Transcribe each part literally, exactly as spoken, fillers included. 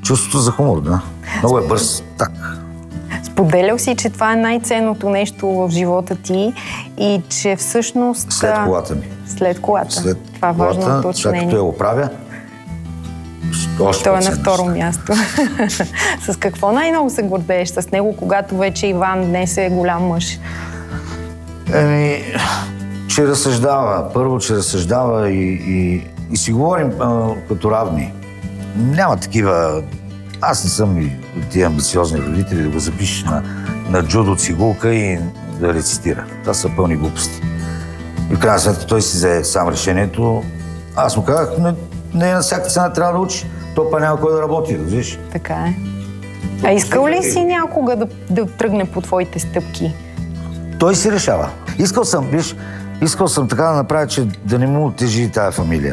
Чувството за хумор, да. Много е бърз. Так. Споделял си, че това е най-ценното нещо в живота ти и че всъщност... След колата ми. След колата. След това важно колата, уточнение. след като я оправя, още той е на по-ценно. второ място. С какво най-много се гордееш с него, когато вече Иван днес е голям мъж? Еми, че разсъждава. Първо, че разсъждава и, и, и си говорим а, като равни. Няма такива... Аз не съм и тия амбициозни родители да го запишеш на, на джудо цигулка и да рецитира. Това са пълни глупости. И в крайна сметка той си взе сам решението. Аз му казах, не, не на всяка цена трябва да учи. То па няма кой да работи, да виж. Така е. А искал ли си някога да, да тръгне по твоите стъпки? Той си решава. Искал съм, виж, искал съм така да направя, че да не му тежи тая фамилия.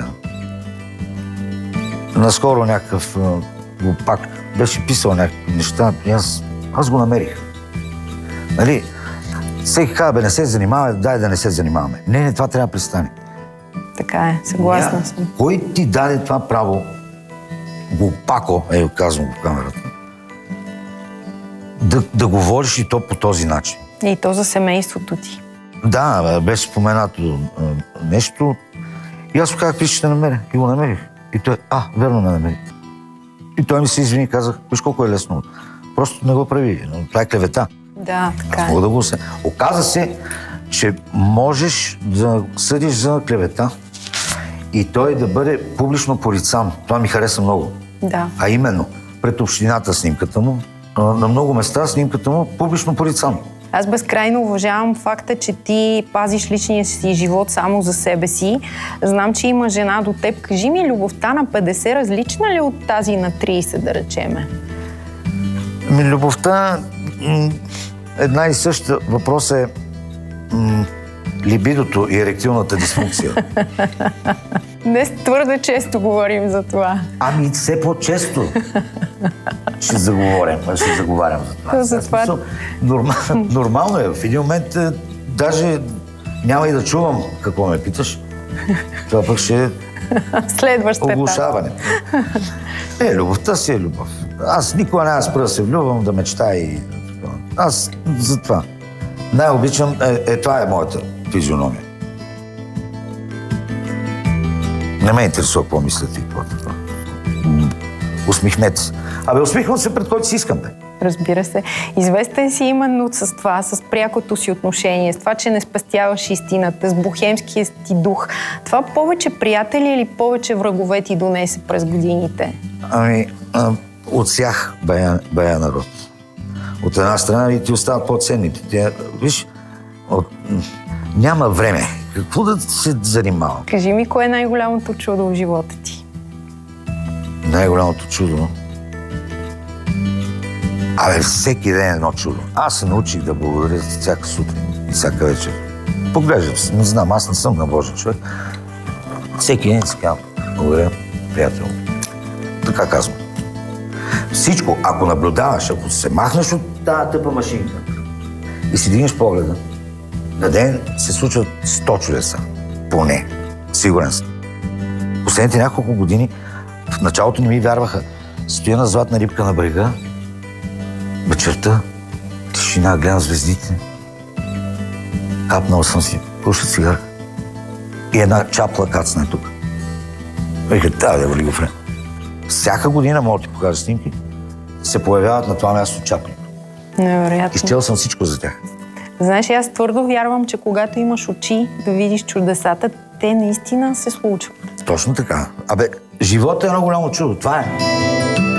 Наскоро някакъв пак беше писал някакви неща и аз, аз го намерих. Нали? Всеки казва, бе, не се занимаваме, дай да не се занимаваме. Не, не, това трябва да престане. Така е, съгласна съм. Кой ти даде това право, глупако, е, казвам го в камерата, да, да говориш и то по този начин? И то за семейството ти. Да, беше споменато нещо и аз му казах, виж, ще намеря. И го намерих. И той, а, верно ме намери. И той ми се извини и казах, виж колко е лесно. Просто не го прави. Това е клевета. Да, така аз мога да го се. Оказа се, че можеш да съдиш за клевета и той да бъде публично порицан. Това ми хареса много. Да. А именно, пред общината снимката му, на много места снимката му публично порицан. Аз безкрайно уважавам факта, че ти пазиш личния си живот само за себе си. Знам, че има жена до теб. Кажи ми, любовта на петдесет различна ли от тази на трийсет, да речеме? Ми, любовта една и съща. Въпрос е м- либидото и еректилната дисфункция. Днес твърде често говорим за това. Ами все по-често ще заговорим, ще заговарям за това. За това... Нормал, нормално е. В един момент е, даже няма и да чувам какво ме питаш. Това пък ще е оглушаване. Е, любовта си е любов. Аз никога няма спра да се влюбвам, да мечтая и... Аз за това. Най-обичам, е, е, това е моята физиономия. Не ме интересува какво мислят и какво това. Усмихнете се. Абе, усмихвам се пред който си искам, бе. Разбира се. Известен си именно с това, с прякото си отношение, с това, че не спастяваш истината, с бухемския ти дух. Това повече приятели или повече врагове ти донесе през годините? Ами, а, отсях бая, бая народ. От една страна и ти остават по-ценните. Те, виж, от... няма време. Какво да се занимавам? Кажи ми, кое е най-голямото чудо в живота ти? Най-голямото чудо? Абе, всеки ден е едно чудо. Аз се научих да благодаря всяка сутрин и всяка вечер. Поглеждам се, не знам, аз не съм набожен човек. Всеки ден си казвам, благодаря, приятел. Така казвам. Всичко, ако наблюдаваш, ако се махнеш от тази тъпа машинка и си дигнеш погледа, на ден се случват сто чудеса. Поне. Сигурен съм. Последните няколко години в началото не ми вярваха. Стоя на златна рибка на брега, вечерта, тишина, гледам звездите. Капнал съм си, пуша цигарка и една чапла кацна е тук. Вика, трябва да вали го време. Всяка година, мога да ти покажа снимки, се появяват на това място чапли. Невероятно. Изчел съм всичко за тях. Знаеш, аз твърдо вярвам, че когато имаш очи да видиш чудесата, те наистина се случват. Точно така. Абе, животът е едно голямо чудо. Това е.